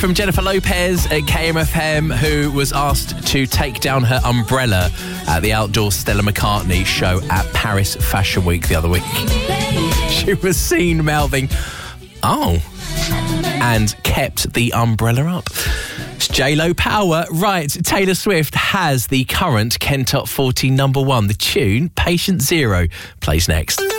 From Jennifer Lopez at KMFM, who was asked to take down her umbrella at the outdoor Stella McCartney show at Paris Fashion Week the other week. She was seen mouthing, "Oh," and kept the umbrella up. It's J-Lo power. Right, Taylor Swift has the current Ken Top 40 #1. The tune, Patient Zero, plays next.